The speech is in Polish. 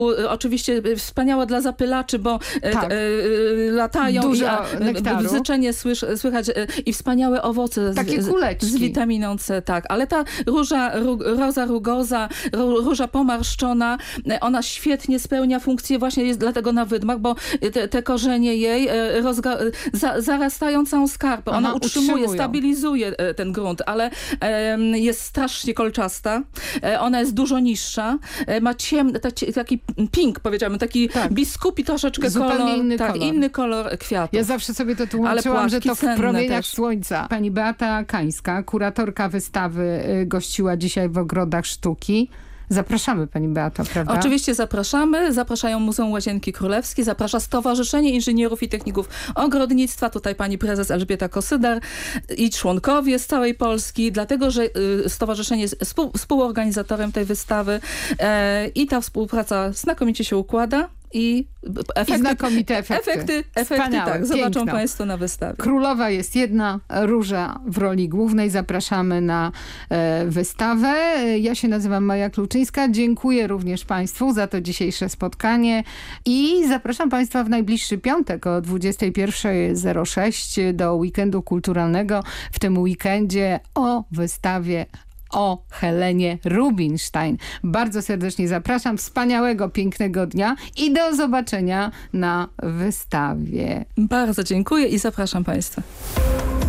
Oczywiście wspaniała dla zapylaczy, bo Tak. latają Dużo i nektaru. bzyczenie słychać i wspaniałe owoce Takie z kuleczki. witaminą C, tak. Ale ta roza rugosa, róża pomarszczona, ona świetnie spełnia funkcję, właśnie jest dlatego na wydmach, bo te korzenie jej zarastają całą skarpę. Ona utrzymuje, utrzymują. stabilizuje ten grunt, ale jest strasznie kolczasta. Ona jest dużo niższa. Ma taki pink, powiedziałabym, taki biskupi troszeczkę Zupełnie kolor. inny tak, kolor. inny kolor kwiatów. Ja zawsze sobie to tłumaczyłam, że to płatki w cenne promieniach też. słońca. Pani Beata Kańska, kuratorka wystawy, gościła dzisiaj w Ogrodach Sztuki. Zapraszamy, pani Beato, prawda? Oczywiście zapraszamy. Zapraszają Muzeum Łazienki Królewskiej, zaprasza Stowarzyszenie Inżynierów i Techników Ogrodnictwa, tutaj pani prezes Elżbieta Kosydar i członkowie z całej Polski, dlatego, że stowarzyszenie jest współorganizatorem tej wystawy i ta współpraca znakomicie się układa. I znakomite efekty. Wspaniałe, tak, zobaczą piękno. państwo na wystawie. Królowa jest jedna, Róża w roli głównej. Zapraszamy na wystawę. Ja się nazywam Maja Kluczyńska. Dziękuję również państwu za to dzisiejsze spotkanie i zapraszam państwa w najbliższy piątek o 21:06 do weekendu kulturalnego. W tym weekendzie o wystawie o Helenie Rubinstein. Bardzo serdecznie zapraszam. Wspaniałego, pięknego dnia i do zobaczenia na wystawie. Bardzo dziękuję i zapraszam państwa.